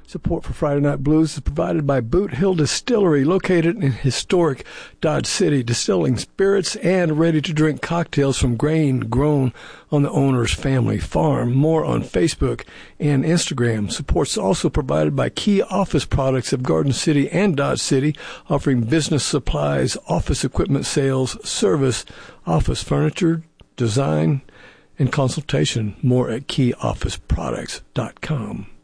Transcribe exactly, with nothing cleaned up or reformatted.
Support for Friday Night Blues is provided by Boot Hill Distillery, located in historic Dodge City, distilling spirits and ready-to-drink cocktails from grain grown on the owner's family farm. More on Facebook and Instagram. Support's also provided by Key Office Products of Garden City and Dodge City, offering business supplies, office equipment sales, service, office furniture, design, and consultation. More at key office products dot com.